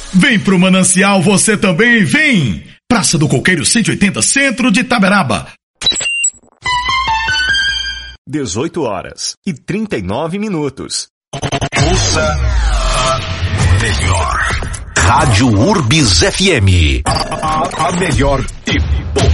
Vem pro Manancial você também, vem! Praça do Coqueiro 180, centro de Itaberaba. 18h39. Ouça a melhor. Rádio Urbis FM. A melhor e ponto.